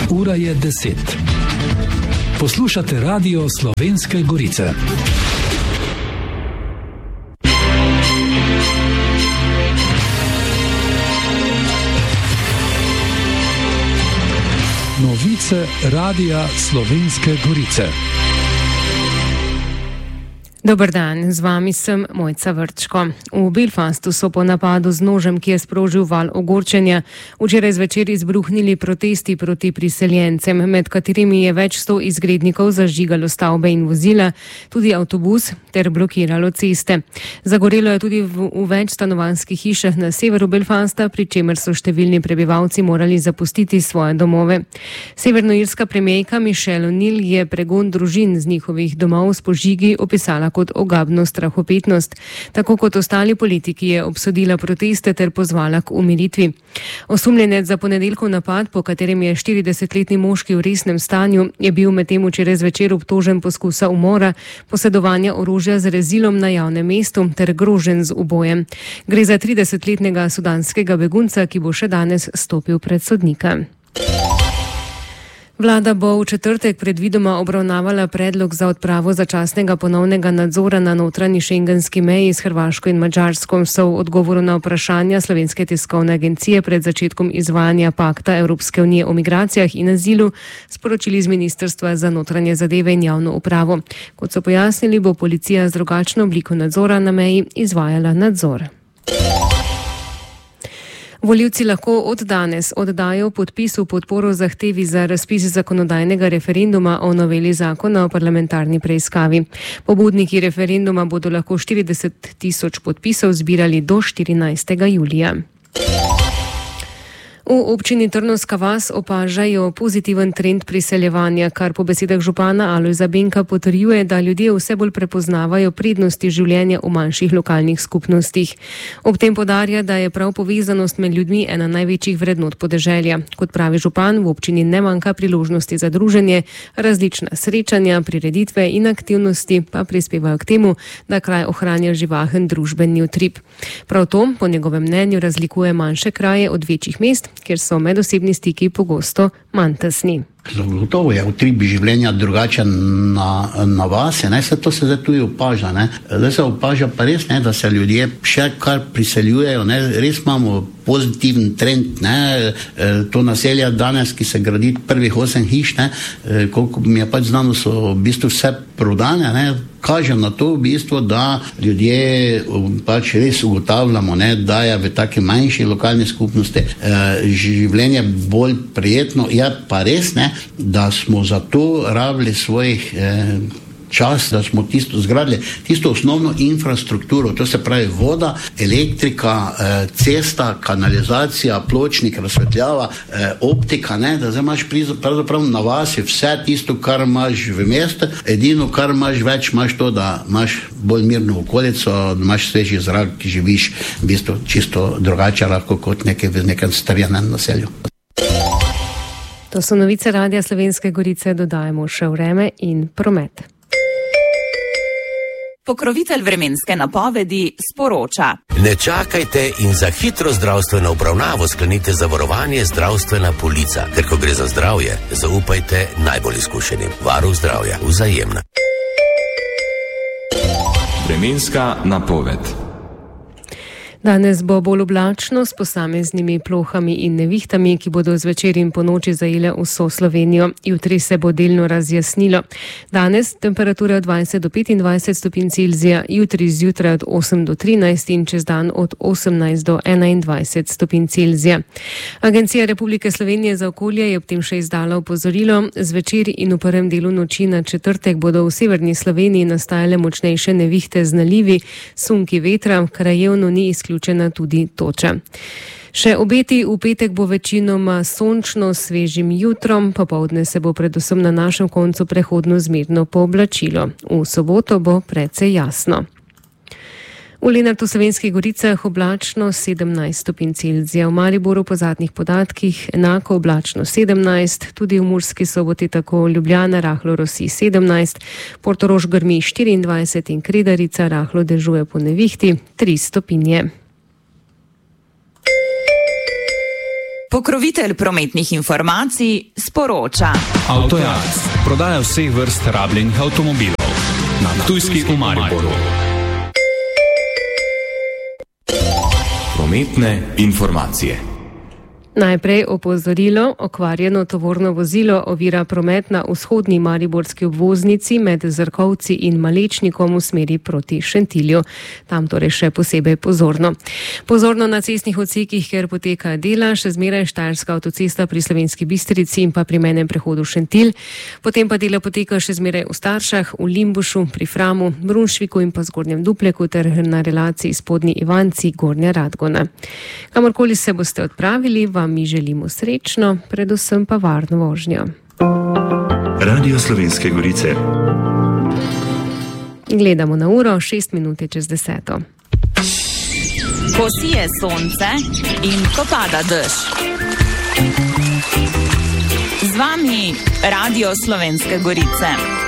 Ura je 10. Poslušate Radio Slovenske Gorice. Novice Radia Slovenske Gorice. Dober dan, z vami sem Mojca Vrčko. V Belfastu so po napadu z nožem, ki je sprožil val ogorčenja, včeraj zvečer izbruhnili protesti proti priseljencem, med katerimi je več 100 izgrednikov zažigalo stavbe in vozila, tudi avtobus, ter blokiralo ceste. Zagorelo je tudi v več stanovanjskih hišah na severu Belfasta, pri čemer so številni prebivalci morali zapustiti svoje domove. Severnoirska premierka Michelle O'Neill je pregon družin z njihovih domov s požigi opisala kot ogabno strahopetnost. Tako kot ostali politiki je obsodila proteste ter pozvala k umiritvi. Osumljenec za ponedeljkov napad, po katerem je 40-letni moški v resnem stanju, je bil medtem včeraj zvečer obtožen poskusa umora, posedovanja orožja z rezilom na javnem mestu ter groženj z ubojem. Gre za 30-letnega sudanskega begunca, ki bo še danes stopil pred sodnika. Vlada bo v četrtek predvidoma obravnavala predlog za odpravo začasnega ponovnega nadzora na notranji šengenski meji s Hrvaško in Madžarsko, so v odgovoru na vprašanja Slovenske tiskovne agencije pred začetkom izvajanja pakta Evropske unije o migracijah in azilu sporočili z Ministrstva za notranje zadeve in javno upravo. Kot so pojasnili, bo policija z drugačno obliko nadzora na meji izvajala nadzor. Volivci lahko od danes oddajo podpis v podporo zahtevi za razpis zakonodajnega referenduma o noveli zakona o parlamentarni preiskavi. Pobudniki referenduma bodo lahko 40.000 podpisov zbirali do 14. julija. V občini Trnovska vas opažajo pozitiven trend priseljevanja, kar po besedah župana Alojza Benka potrjuje, da ljudje vse bolj prepoznavajo prednosti življenja v manjših lokalnih skupnostih. Ob tem poudarja, da je prav povezanost med ljudmi ena največjih vrednot podeželja. Kot pravi župan, v občini ne manjka priložnosti za druženje, različna srečanja, prireditve in aktivnosti pa prispevajo k temu, da kraj ohranja živahen družbeni utrip. Prav to, po njegovem mnenju, razlikuje manjše kraje od večjih mest, kjer so medosebni stiki pogosto manj tesni. Gotovo je utrip življenja drugačen na vase, to se zdaj tudi opaža. Zdaj se opaža pa res, da se ljudje še kar priseljujejo, res imamo pozitiven trend. To naselje danes, ki se gradi prvih 8 hiš, koliko mi je pač znano, so v bistvu vse prodane, kaže na to v bistvu, da ljudje pač res ugotavljamo, da je v taki manjši lokalni skupnosti življenje bolj prijetno. Je pa res, da smo za to rabili svojih čas, da smo zgradili tisto osnovno infrastrukturo, to se pravi voda, elektrika, cesta, kanalizacija, pločnik, razsvetljava, optika, da zdaj imaš pravzaprav na vasi vse tisto, kar imaš v mestu, edino, kar imaš več, imaš to, da imaš bolj mirno okolico, da imaš sveži zrak, ki živiš v bistvu čisto drugače lahko kot v nekem starjenem naselju. To so novice Radia Slovenske Gorice, dodajamo še vreme in promet. Pokrovitelj vremenske napovedi sporoča. Ne čakajte in za hitro zdravstveno obravnavo sklenite zavarovanje zdravstvena polica. Ker ko gre za zdravje, zaupajte najbolj izkušenim. Varuh zdravja, Vzajemna. Vremenska napoved. Danes bo bolj oblačno s posameznimi plohami in nevihtami, ki bodo zvečer in po noči zajele vso Slovenijo. Jutri se bo delno razjasnilo. Danes temperatura od 20 do 25 stopinj Celzija, jutri zjutraj od 8 do 13 in čez dan od 18 do 21 stopinj Celzija. Agencija Republike Slovenije za okolje je ob tem še izdala opozorilo. Zvečer in v prvem delu noči na četrtek bodo v severni Sloveniji nastajale močnejše nevihte z nalivi, sunki vetra, krajevno ni izključena tudi toča. Še obeti v petek bo večinoma sončno s svežim jutrom, popoldne se bo predvsem na našem koncu prehodno zmerno pooblačilo. V soboto bo precej jasno. V Lenartu, Slovenskih Goricah oblačno 17 stopinj Celzija, v Mariboru po zadnjih podatkih enako oblačno 17, tudi v Murski Soboti tako, Ljubljana rahlo rosi 17, Portorož grmi 24 in Kredarica rahlo dežuje po nevihti 3 stopinje. Pokrovitelj prometnih informacij sporoča. Avtojakt. Prodaja vseh vrst rabljenih avtomobilov. Na Ptujski v Mariboru. Prometne informacije. Najprej opozorilo, okvarjeno tovorno vozilo ovira promet na vzhodni mariborski obvoznici med Zrkovci in Malečnikom v smeri proti Šentilju. Tam torej še posebej pozorno. Pozorno na cestnih odsekih, kjer poteka dela, še zmeraj Štajerska avtocesta pri Slovenski Bistrici in pa pri mejnem prehodu Šentilj. Potem pa dela poteka še zmeraj v Staršah, v Limbušu, pri Framu, Brunšviku in pa Zgornjem Dupleku ter na relaciji Spodnji Ivanci, Gornja Radgona. Kamorkoli se boste odpravili, mi želimo srečno, predvsem pa varno vožnjo. Radio Slovenske Gorice. Gledamo na uro, 6 minut čez 10. Ko sije sonce in ko pada dež. Z vami Radio Slovenske Gorice.